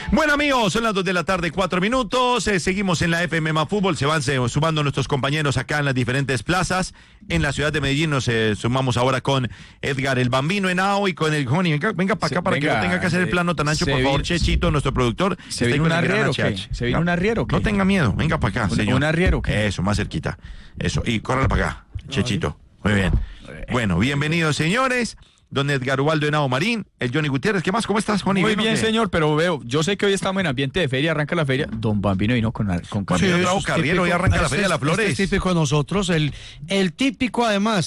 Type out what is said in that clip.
Bueno, amigos, son las 2 de la tarde, 4 minutos. Seguimos en la FM Más Fútbol. Se van sumando nuestros compañeros acá en las diferentes plazas. En la ciudad de Medellín nos sumamos ahora con Edgar el Bambino Henao y con el Joni. Venga para acá para que no tenga que hacer el plano tan ancho, por favor, Chechito, nuestro productor. ¿Se viene un arriero qué? ¿Se viene un arriero qué? No tenga miedo, venga para acá, señor. ¿Un arriero qué? Eso, más cerquita. Eso, y córrala para acá, Chechito. Muy bien. Bueno, bienvenidos, señores. Don Edgar Ubaldo Henao Marín, el Johnny Gutiérrez. ¿Qué más? ¿Cómo estás, Joni? Muy bien, señor, pero yo sé que hoy estamos en ambiente de feria, arranca la feria. Don Bambino vino con Carriero, hoy arranca la feria de las Flores. Es típico de nosotros, el típico además.